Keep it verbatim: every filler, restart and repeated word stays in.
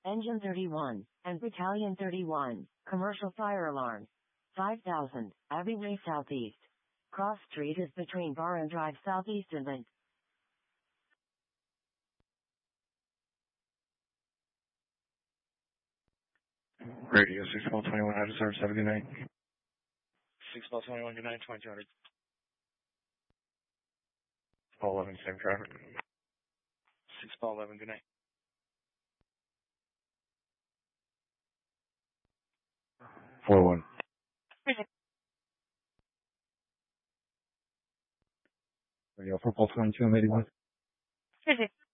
Engine thirty-one, and Battalion thirty-one, Commercial Fire Alarm. five thousand, Abbey Way Southeast. Cross Street is between Barham Drive Southeast and Lint. Radio six twelve twenty-one, out of service, have a good night. six twelve twenty-one, good night, twenty-two hundred. four eleven, same traffic. six twelve eleven, good night. four one. Radio four twelve twenty-two, eighty-one.